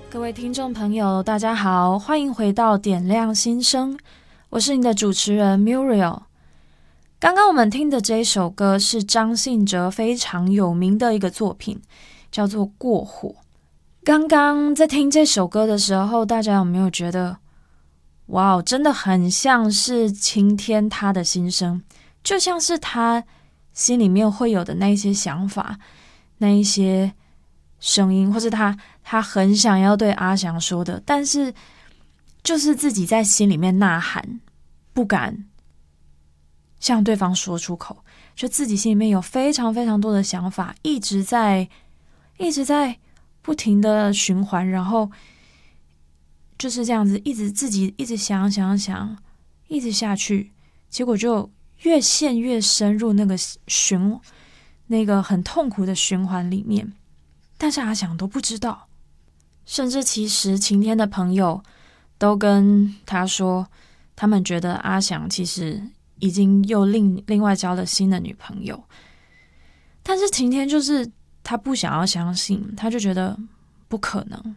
各位听众朋友，大家好，欢迎回到点亮心声，我是你的主持人 Muriel。刚刚我们听的这一首歌是张信哲非常有名的一个作品，叫做《过火》。刚刚在听这首歌的时候，大家有没有觉得，哇，真的很像是晴天他的心声，就像是他心里面会有的那一些想法，那一些声音，或是他很想要对阿翔说的，但是就是自己在心里面呐喊，不敢向对方说出口，就自己心里面有非常非常多的想法，一直在不停的循环，然后就是这样子，自己一直想，一直下去，结果就越陷越深入那个很痛苦的循环里面。但是阿翔都不知道，甚至其实晴天的朋友都跟他说，他们觉得阿翔其实已经又另外交了新的女朋友，但是晴天就是他不想要相信，他就觉得不可能，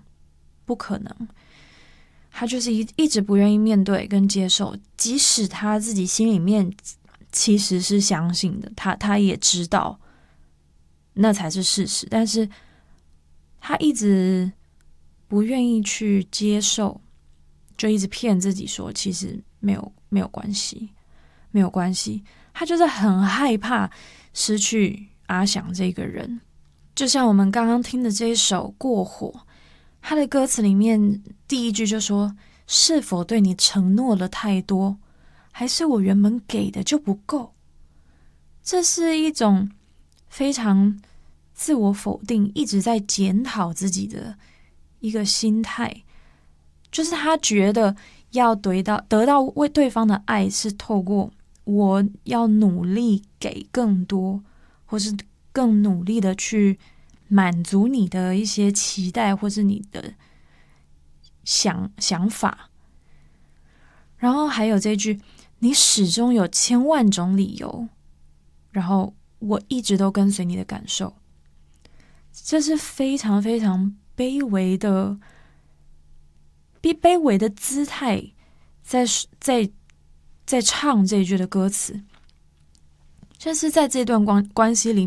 他就是一直不愿意面对跟接受，即使他自己心里面其实是相信的，他也知道那才是事实，但是他一直不愿意去接受，就一直骗自己说其实没有关系，没有关系。他就是很害怕失去阿翔这个人。就像我们刚刚听的这一首《过火》，他的歌词里面第一句就说，是否对你承诺了太多，还是我原本给的就不够。这是一种非常自我否定，一直在检讨自己的一个心态，就是他觉得要得到为对方的爱是透过我要努力给更多，或是更努力的去满足你的一些期待，或是你的想法。然后还有这句，你始终有千万种理由，然后我一直都跟随你的感受。这是非常非常卑微的姿态在唱这一句的歌词，就是在这段关系里